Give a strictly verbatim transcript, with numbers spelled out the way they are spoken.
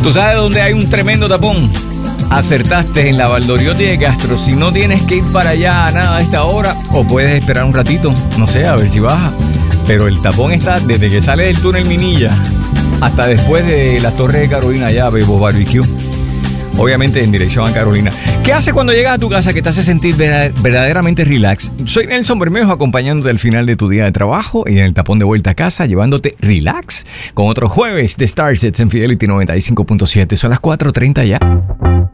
¿Tú sabes dónde hay un tremendo tapón? Acertaste, en la Valdoriotti de Castro. Si no tienes que ir para allá a nada a esta hora, o puedes esperar un ratito, no sé, a ver si baja. Pero el tapón está desde que sale del túnel Minilla hasta después de las Torres de Carolina, allá, Bebo Barbecue. Obviamente en dirección a Carolina. ¿Qué hace cuando llegas a tu casa que te hace sentir verdaderamente relax? Soy Nelson Bermejo, acompañándote al final de tu día de trabajo y en el tapón de vuelta a casa, llevándote relax con otro jueves de Starsets en Fidelity noventa y cinco punto siete. Son las cuatro treinta ya.